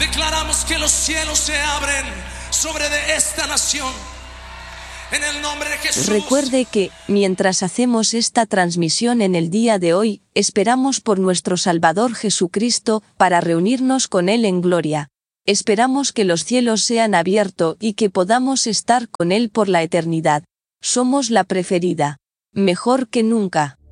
Declaramos que los cielos se abren sobre de esta nación. En el nombre de Jesús. Recuerde que, mientras hacemos esta transmisión en el día de hoy, esperamos por nuestro Salvador Jesucristo para reunirnos con Él en gloria. Esperamos que los cielos sean abiertos y que podamos estar con Él por la eternidad. Somos la preferida. Mejor que nunca.